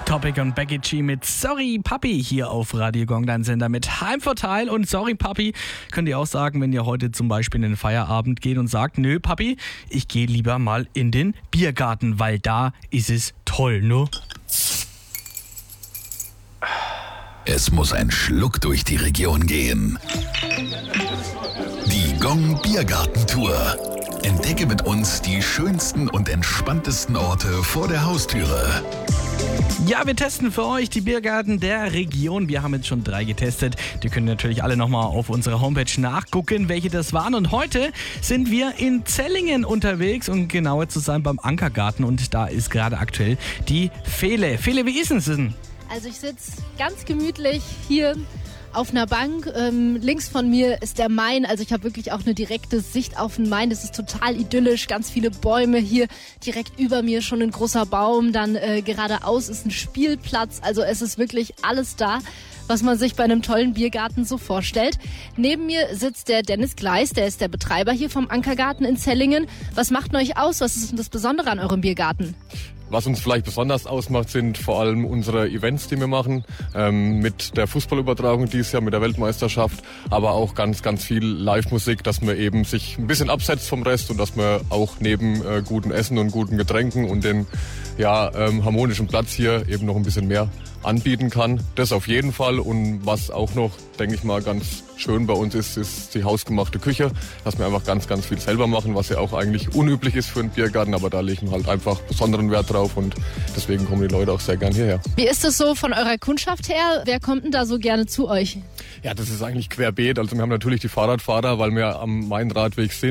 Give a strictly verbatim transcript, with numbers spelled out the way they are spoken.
Topic und Becky G mit Sorry Papi hier auf Radio Gong, dein Sender mit Heimvorteil. Und Sorry Papi könnt ihr auch sagen, wenn ihr heute zum Beispiel in den Feierabend geht und sagt, nö Papi, ich gehe lieber mal in den Biergarten, weil da ist es toll, ne? Es muss ein Schluck durch die Region gehen. Die Gong Biergartentour. Entdecke mit uns die schönsten und entspanntesten Orte vor der Haustüre. Ja, wir testen für euch die Biergärten der Region. Wir haben jetzt schon drei getestet. Die können natürlich alle nochmal auf unserer Homepage nachgucken, welche das waren. Und heute sind wir in Zellingen unterwegs, um genauer zu sein beim Ankergarten. Und da ist gerade aktuell die Fele. Fele, wie ist es denn? Also ich sitze ganz gemütlich hier auf einer Bank. Ähm, links von mir ist der Main. Also ich habe wirklich auch eine direkte Sicht auf den Main. Das ist total idyllisch. Ganz viele Bäume hier. Direkt über mir schon ein großer Baum. Dann äh, geradeaus ist ein Spielplatz. Also es ist wirklich alles da, was man sich bei einem tollen Biergarten so vorstellt. Neben mir sitzt der Dennis Gleis. Der ist der Betreiber hier vom Ankergarten in Zellingen. Was macht denn euch aus? Was ist denn das Besondere an eurem Biergarten? Was uns vielleicht besonders ausmacht, sind vor allem unsere Events, die wir machen, ähm, mit der Fußballübertragung dieses Jahr, mit der Weltmeisterschaft, aber auch ganz, ganz viel Live-Musik, dass man eben sich ein bisschen absetzt vom Rest und dass man auch neben äh, gutem Essen und guten Getränken und den ja, ähm, harmonischen Platz hier eben noch ein bisschen mehr anbieten kann. Das auf jeden Fall. Und was auch noch, denke ich mal, ganz schön bei uns ist, ist die hausgemachte Küche, dass wir einfach ganz, ganz viel selber machen, was ja auch eigentlich unüblich ist für einen Biergarten, aber da legen wir halt einfach besonderen Wert drauf und deswegen kommen die Leute auch sehr gern hierher. Wie ist das so von eurer Kundschaft her? Wer kommt denn da so gerne zu euch? Ja, das ist eigentlich querbeet. Also wir haben natürlich die Fahrradfahrer, weil wir am Main-Radweg sind.